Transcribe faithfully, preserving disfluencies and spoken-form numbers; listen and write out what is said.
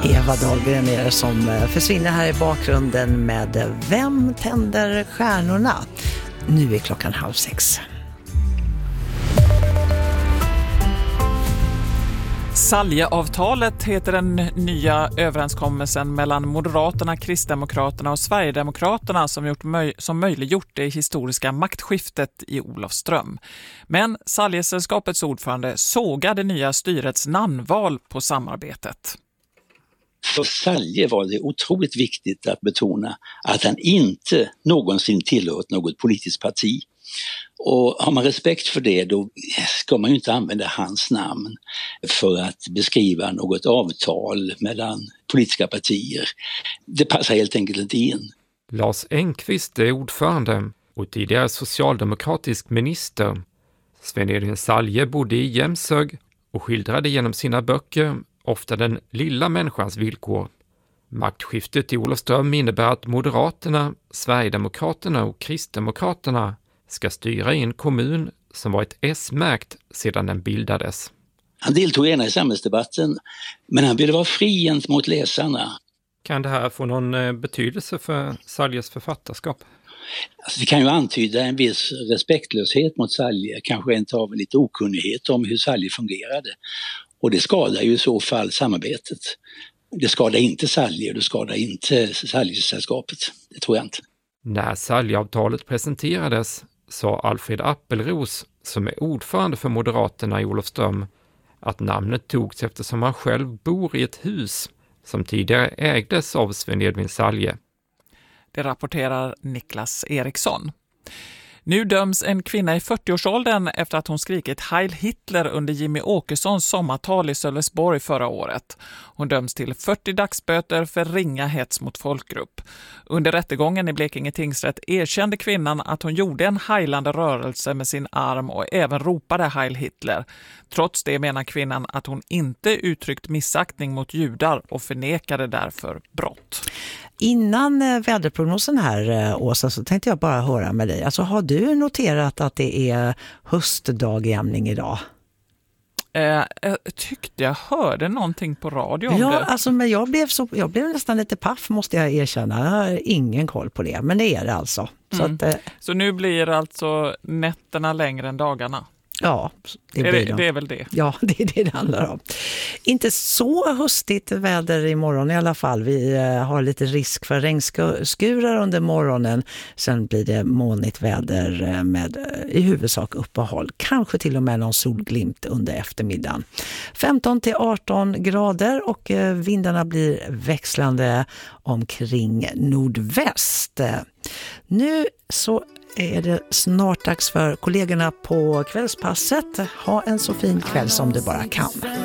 Eva Dahlgren är det som försvinner här i bakgrunden med Vem tänder stjärnorna? Nu är klockan halv sex. Saljeavtalet heter den nya överenskommelsen mellan Moderaterna, Kristdemokraterna och Sverigedemokraterna som, gjort möj- som möjliggjort det historiska maktskiftet i Olofström. Men Saljesällskapets ordförande sågar det nya styrets namnval på samarbetet. För Salje var det otroligt viktigt att betona att han inte någonsin tillhört något politiskt parti. Och har man respekt för det, då ska man ju inte använda hans namn för att beskriva något avtal mellan politiska partier. Det passar helt enkelt inte in. Lars Engqvist är ordförande och tidigare socialdemokratisk minister. Sven-Edvin Salje bodde i Jämshög och skildrade genom sina böcker ofta den lilla människans villkor. Maktskiftet i Olofström innebär att Moderaterna, Sverigedemokraterna och Kristdemokraterna ska styra i en kommun som varit S-märkt sedan den bildades. Han deltog gärna i samhällsdebatten, men han ville vara fri gentemot läsarna. Kan det här få någon betydelse för Saljes författarskap? Alltså det kan ju antyda en viss respektlöshet mot Salje, kanske inte av lite okunnighet om hur Salje fungerade. Och det skadar ju i så fall samarbetet. Det skadar inte Salje, det skadar inte Saljesällskapet. Det tror jag inte. När Saljeavtalet presenterades sa Alfred Appelros, som är ordförande för Moderaterna i Olofström, att namnet togs eftersom han själv bor i ett hus som tidigare ägdes av Sven-Edvin Salje. Det rapporterar Niklas Eriksson. Nu döms en kvinna i fyrtioårsåldern efter att hon skrikit Heil Hitler under Jimmy Åkessons sommartal i Sölvesborg förra året. Hon döms till fyrtio dagsböter för ringa hets mot folkgrupp. Under rättegången i Blekinge tingsrätt erkände kvinnan att hon gjorde en heilande rörelse med sin arm och även ropade Heil Hitler. Trots det menar kvinnan att hon inte uttryckt missaktning mot judar och förnekade därför brott. Innan väderprognosen här, Åsa, så tänkte jag bara höra med dig. Alltså, har du noterat att det är höstdagjämning idag? Eh, jag tyckte jag hörde någonting på radio om ja, det. Alltså, men jag blev, så, jag blev nästan lite paff, måste jag erkänna. Jag har ingen koll på det, men det är det alltså. Så, Mm. att, eh, så nu blir alltså nätterna längre än dagarna? Ja, det, är blir det, det är väl det. Ja, det är det det handlar om. Inte så höstigt väder imorgon i alla fall. Vi har lite risk för regnskurar under morgonen. Sen blir det molnigt väder med i huvudsak uppehåll. Kanske till och med någon solglimt under eftermiddagen. femton till arton grader och vindarna blir växlande omkring nordväst. Nu så är det snart dags för kollegorna på kvällspasset. Ha en så fin kväll som du bara kan.